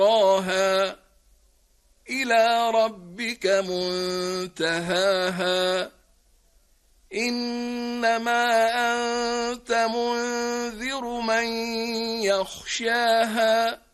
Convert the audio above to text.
ذكراها إلى ربك منتهاها إنما أنت منذر من يخشاها